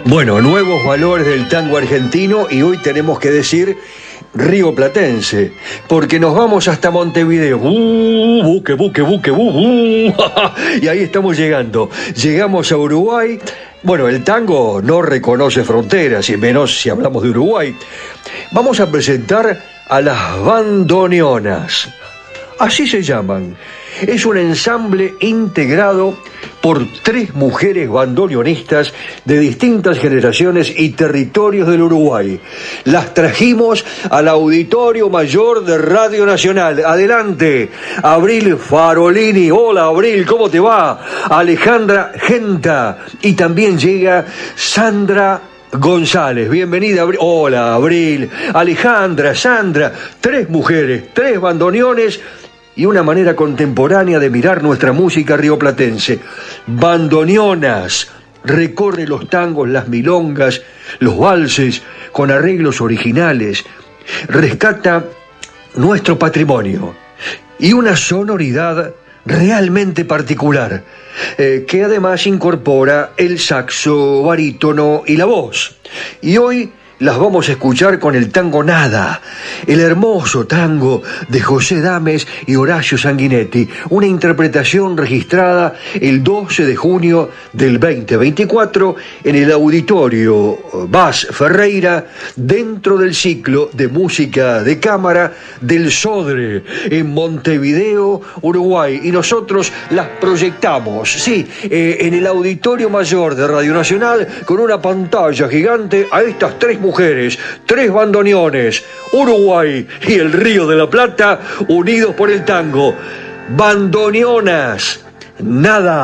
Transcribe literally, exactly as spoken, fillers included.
Bueno, nuevos valores del tango argentino y hoy tenemos que decir rioplatense, porque nos vamos hasta Montevideo. Uh, buque, buque, buque, bu, bu. Y ahí estamos llegando. Llegamos a Uruguay. Bueno, el tango no reconoce fronteras, y menos si hablamos de Uruguay. Vamos a presentar a las bandoneonas. Así se llaman. Es un ensamble integrado por tres mujeres bandoneonistas de distintas generaciones y territorios del Uruguay. Las trajimos al Auditorio Mayor de Radio Nacional. Adelante, Abril Farolini. Hola, Abril, ¿cómo te va? Alejandra Genta. Y también llega Sandra González. Bienvenida, Abril. Hola, Abril, Alejandra, Sandra. Tres mujeres, tres bandoneones y una manera contemporánea de mirar nuestra música rioplatense. Bandoneonas. Recorre los tangos, las milongas, los valses con arreglos originales. Rescata nuestro patrimonio y una sonoridad realmente particular, eh, que además incorpora el saxo, barítono y la voz. Y hoy las vamos a escuchar con el tango Nada, el hermoso tango de José Dames y Horacio Sanguinetti, una interpretación registrada el doce de junio del veinte veinticuatro en el Auditorio Bas Ferreira, dentro del ciclo de música de cámara del Sodre, en Montevideo, Uruguay. Y nosotros las proyectamos, sí, eh, en el Auditorio Mayor de Radio Nacional, con una pantalla gigante, a estas tres mujeres mujeres, tres bandoneones, Uruguay y el Río de la Plata, unidos por el tango. Bandoneonas, Nada.